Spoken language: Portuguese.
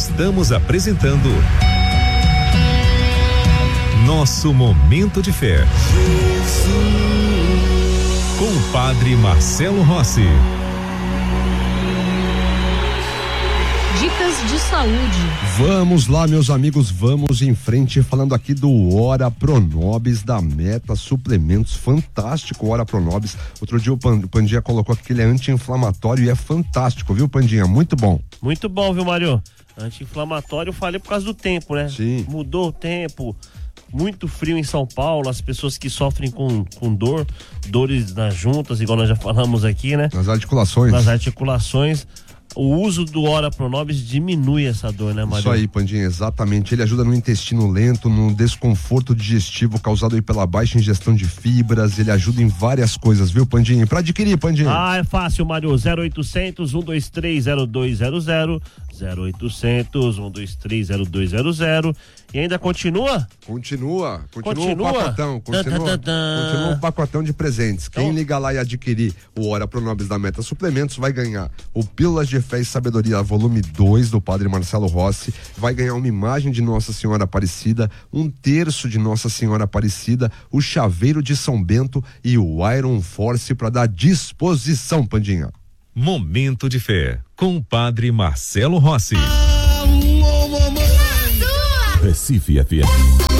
Estamos apresentando nosso Momento de Fé com o Padre Marcelo Rossi. Dicas de saúde. Vamos lá, meus amigos, vamos em frente, falando aqui do Ora Pronobis da Meta Suplementos. Fantástico o Ora Pronobis. Outro dia o Pandinha colocou que ele é anti-inflamatório e é fantástico, viu, Pandinha? Muito bom. Muito bom, viu, Mário? Anti-inflamatório, eu falei por causa do tempo, né? Sim. Mudou o tempo, muito frio em São Paulo, as pessoas que sofrem com dores nas juntas, igual nós já falamos aqui, né? Nas articulações. O uso do Ora Pronobis diminui essa dor, né, Mário? Isso aí, Pandinha, exatamente. Ele ajuda no intestino lento, no desconforto digestivo causado aí pela baixa ingestão de fibras. Ele ajuda em várias coisas, viu, Pandinha? Pra adquirir, Pandinha. É fácil, Mário. 0800 123 0200, 0800 123 0200. E ainda continua? Continua o pacotão. Continua o pacotão de presentes. Quem liga lá e adquirir o Ora Pronobis da Meta Suplementos vai ganhar o Pílulas de Fé e Sabedoria volume 2 do Padre Marcelo Rossi, vai ganhar uma imagem de Nossa Senhora Aparecida, um terço de Nossa Senhora Aparecida, o chaveiro de São Bento e o Iron Force para dar disposição, Pandinha. Momento de Fé com o Padre Marcelo Rossi. Recife FM